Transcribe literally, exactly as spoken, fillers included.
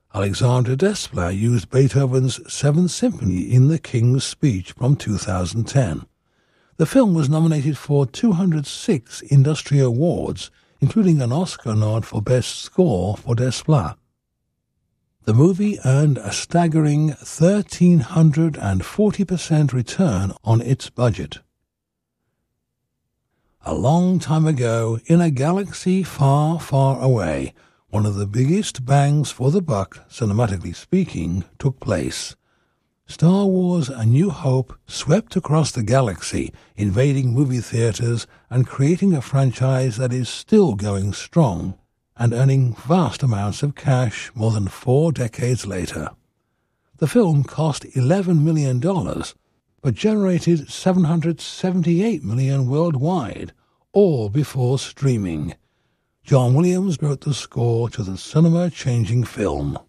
Alexandre Desplat used Beethoven's Seventh Symphony in The King's Speech from two thousand ten. The film was nominated for two hundred six industry awards, including an Oscar nod for Best Score for Desplat. The movie earned a staggering one thousand three hundred forty percent return on its budget. A long time ago, in a galaxy far, far away, one of the biggest bangs for the buck, cinematically speaking, took place. Star Wars A New Hope swept across the galaxy, invading movie theaters and creating a franchise that is still going strong and earning vast amounts of cash more than four decades later. The film cost eleven million dollars, but generated seven hundred seventy-eight million dollars worldwide, all before streaming. John Williams wrote the score to the cinema-changing film.